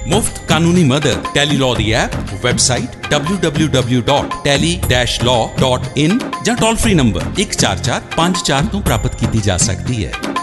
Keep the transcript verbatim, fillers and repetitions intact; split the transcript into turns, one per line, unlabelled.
ਮੁਫਤ ਕਾਨੂੰਨੀ ਮਦਦ Tally law the app, website W W W dot Tally dash law dot in ਜਾਂ toll free number ਇੱਕ ਚਾਰ ਚਾਰ ਪੰਜ ਚਾਰ ਤੋਂ ਪ੍ਰਾਪਤ ਕੀਤੀ ਜਾ ਸਕਦੀ ਹੈ।